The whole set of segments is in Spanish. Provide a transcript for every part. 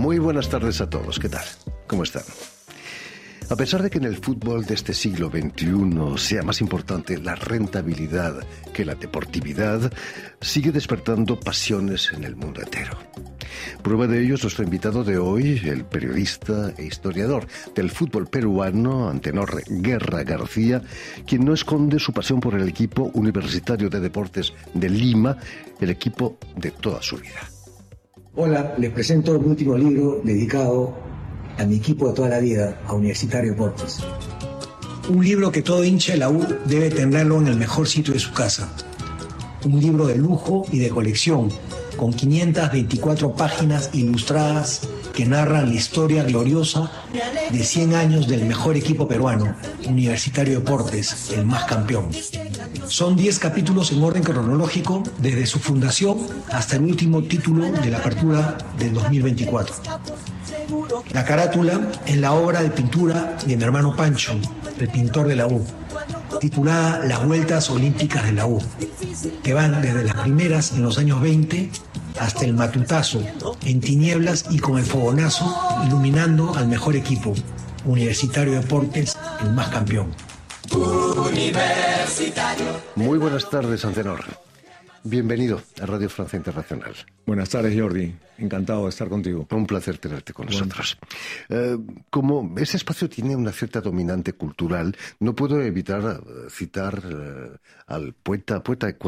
Muy buenas tardes a todos. ¿Qué tal? ¿Cómo están? A pesar de que en el fútbol de este siglo XXI sea más importante la rentabilidad que la deportividad, sigue despertando pasiones en el mundo entero. Prueba de ello es nuestro invitado de hoy, el periodista e historiador del fútbol peruano, Antenor Guerra García, quien no esconde su pasión por el equipo Universitario de Deportes de Lima, el equipo de toda su vida. Hola, les presento mi último libro dedicado a mi equipo de toda la vida, a Universitario de Deportes. Un libro que todo hincha de la U debe tenerlo en el mejor sitio de su casa. Un libro de lujo y de colección, con 524 páginas ilustradas que narran la historia gloriosa de 100 años del mejor equipo peruano, Universitario de Deportes, el más campeón. Son 10 capítulos en orden cronológico, desde su fundación hasta el último título de la apertura del 2024. La carátula es la obra de pintura de mi hermano Pancho, el pintor de la U, titulada Las Vueltas Olímpicas de la U, que van desde las primeras en los años 20 hasta el matutazo, en tinieblas y con el fogonazo, iluminando al mejor equipo, Universitario de Deportes, el más campeón. Universitario. Muy buenas tardes, Antenor. Bienvenido a Radio Francia Internacional. Buenas tardes, Jordi. Encantado de estar contigo. Un placer tenerte con nosotros. Como ese espacio tiene una cierta dominante cultural, no puedo evitar citar al poeta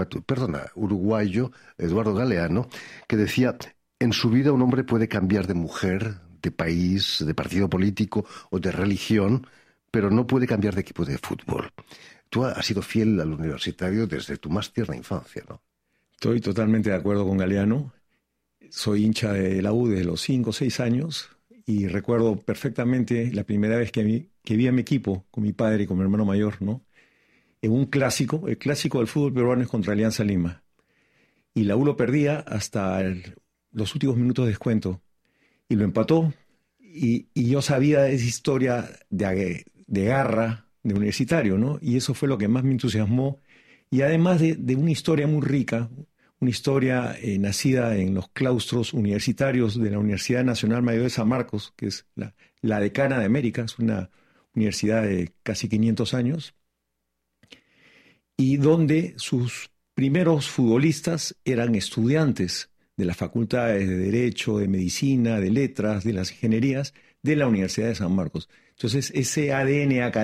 uruguayo Eduardo Galeano, que decía: en su vida un hombre puede cambiar de mujer, de país, de partido político o de religión, pero no puede cambiar de equipo de fútbol. Tú has sido fiel al Universitario desde tu más tierna infancia, ¿no? Estoy totalmente de acuerdo con Galeano. Soy hincha de la U desde los 5 o 6 años y recuerdo perfectamente la primera vez que vi a mi equipo con mi padre y con mi hermano mayor, ¿no? En un clásico, el clásico del fútbol peruano es contra Alianza Lima. Y la U lo perdía hasta los últimos minutos de descuento. Y lo empató. Y yo sabía de esa historia de garra de Universitario, ¿no? Y eso fue lo que más me entusiasmó. Y además de una historia muy rica, una historia nacida en los claustros universitarios de la Universidad Nacional Mayor de San Marcos, que es la decana de América, es una universidad de casi 500 años, y donde sus primeros futbolistas eran estudiantes de las facultades de Derecho, de Medicina, de Letras, de las Ingenierías de la Universidad de San Marcos. Entonces, ese ADN académico